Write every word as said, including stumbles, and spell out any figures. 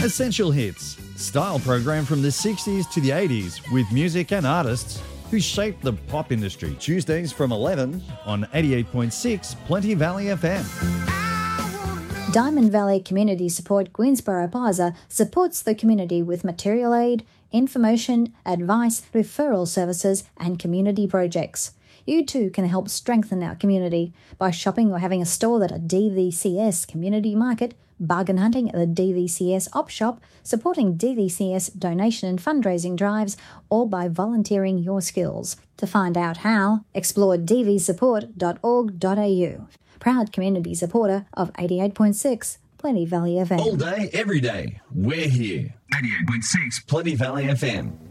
Essential Hits, style program from the sixties to the eighties with music and artists who shaped the pop industry. Tuesdays from eleven on eighty-eight point six Plenty Valley F M. Diamond Valley Community Support Greensboro Plaza supports the community with material aid, information, advice, referral services and community projects. You too can help strengthen our community by shopping or having a stall at a D V C S community market, bargain hunting at the D V C S op shop, supporting D V C S donation and fundraising drives, or by volunteering your skills. To find out how, explore d v support dot org dot a u. Proud community supporter of eighty-eight point six Plenty Valley F M. All day, every day, we're here. eighty-eight point six Plenty Valley F M.